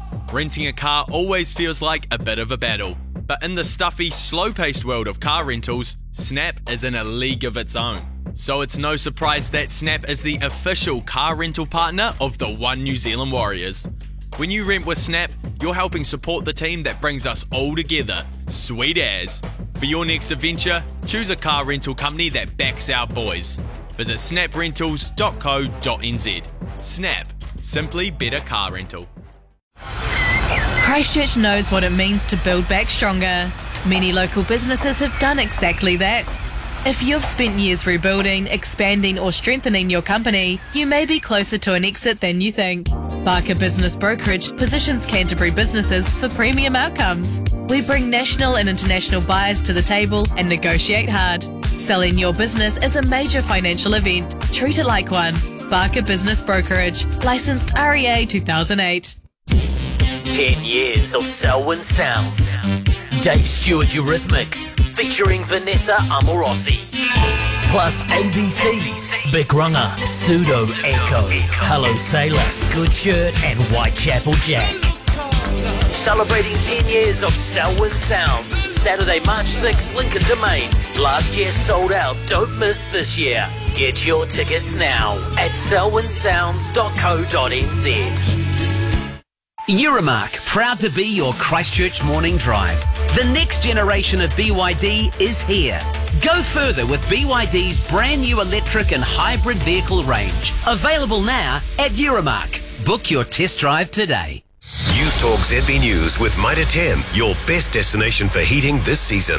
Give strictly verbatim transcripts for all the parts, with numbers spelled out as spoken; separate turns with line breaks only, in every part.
Renting a car always feels like a bit of a battle, but in the stuffy, slow-paced world of car rentals, Snap is in a league of its own. So it's no surprise that Snap is the official car rental partner of the One New Zealand Warriors. When you rent with Snap, you're helping support the team that brings us all together. Sweet as. For your next adventure, choose a car rental company that backs our boys. Visit snap rentals dot co dot n z. Snap. Simply better car rental.
Christchurch knows what it means to build back stronger. Many local businesses have done exactly that. If you've spent years rebuilding, expanding or strengthening your company, you may be closer to an exit than you think. Barker Business Brokerage positions Canterbury businesses for premium outcomes. We bring national and international buyers to the table and negotiate hard. Selling your business is a major financial event. Treat it like one. Barker Business Brokerage. Licensed R E A two thousand eight.
Ten years of Selwyn Sounds. Dave Stewart Eurythmics featuring Vanessa Amorosi. Plus A B C, Big Runner, Pseudo Echo, Hello Sailor, Good Shirt and Whitechapel Jack. Celebrating ten years of Selwyn Sounds. Saturday, March sixth, Lincoln Domain. Last year sold out. Don't miss this year. Get your tickets now at selwyn sounds dot co dot n z.
Euromark, proud to be your Christchurch morning drive. The next generation of B Y D is here. Go further with B Y D's brand new electric and hybrid vehicle range. Available now at Euromark. Book your test drive today.
News Talk Z B News with Mitre ten, your best destination for heating this season.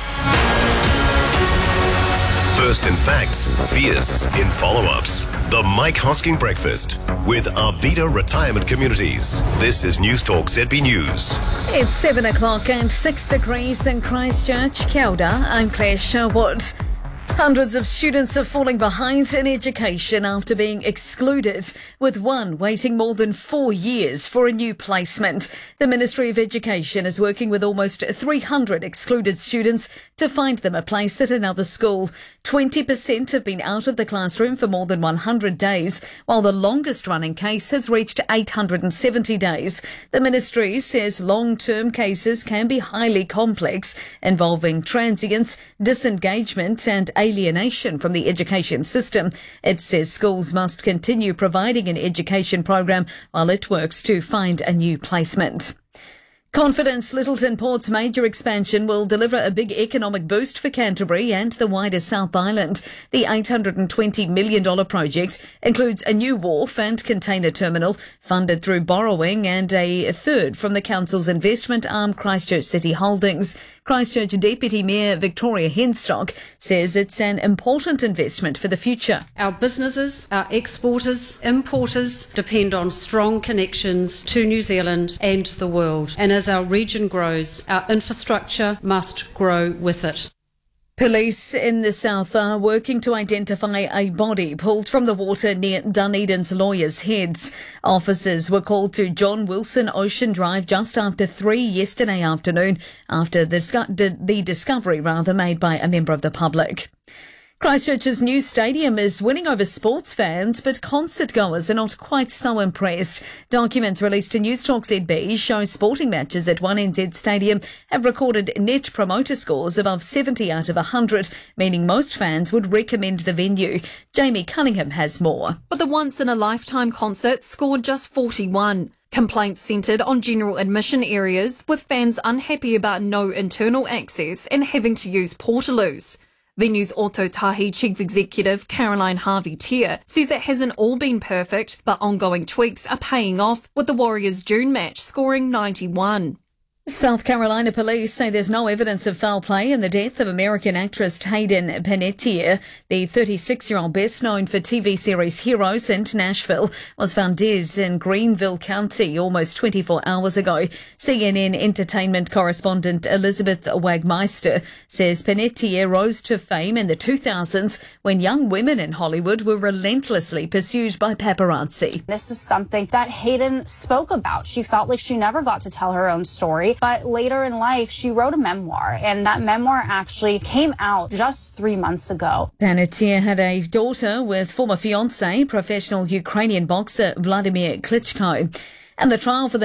First in facts, fierce in follow-ups. The Mike Hosking Breakfast with Arvida Retirement Communities. This is News Talk Z B News.
It's seven o'clock and six degrees in Christchurch. Kia ora, I'm Claire Sherwood. Hundreds of students are falling behind in education after being excluded, with one waiting more than four years for a new placement. The Ministry of Education is working with almost three hundred excluded students to find them a place at another school. twenty percent have been out of the classroom for more than one hundred days, while the longest running case has reached eight hundred seventy days. The Ministry says long-term cases can be highly complex, involving transience, disengagement and alienation from the education system. It says schools must continue providing an education program while it works to find a new placement. Confidence Lyttelton Port's major expansion will deliver a big economic boost for Canterbury and the wider South Island. The eight hundred twenty million dollars project includes a new wharf and container terminal funded through borrowing and a third from the council's investment arm Christchurch City Holdings. Christchurch Deputy Mayor Victoria Henstock says it's an important investment for the future.
Our businesses, our exporters, importers depend on strong connections to New Zealand and the world. And as our region grows, our infrastructure must grow with it.
Police in the south are working to identify a body pulled from the water near Dunedin's Lawyers Heads. Officers were called to John Wilson Ocean Drive just after three yesterday afternoon after the, the discovery rather made by a member of the public. Christchurch's new stadium is winning over sports fans, but concert goers are not quite so impressed. Documents released to News Talk Z B show sporting matches at one N Z Stadium have recorded net promoter scores above seventy out of one hundred, meaning most fans would recommend the venue. Jamie Cunningham has more.
But the once-in-a-lifetime concert scored just forty-one. Complaints centred on general admission areas, with fans unhappy about no internal access and having to use portaloos. Venue's Ōtautahi Chief Executive Caroline Harvey-Tier says it hasn't all been perfect, but ongoing tweaks are paying off, with the Warriors' June match scoring ninety-one.
South Carolina police say there's no evidence of foul play in the death of American actress Hayden Panettiere. The thirty-six-year-old, best known for T V series Heroes and Nashville, was found dead in Greenville County almost twenty-four hours ago. C N N entertainment correspondent Elizabeth Wagmeister says Panettiere rose to fame in the two thousands when young women in Hollywood were relentlessly pursued by paparazzi.
This is something that Hayden spoke about. She felt like she never got to tell her own story. But later in life, she wrote a memoir, and that memoir actually came out just three months ago.
Panettiere had a daughter with former fiancé, professional Ukrainian boxer Vladimir Klitschko. And the trial for the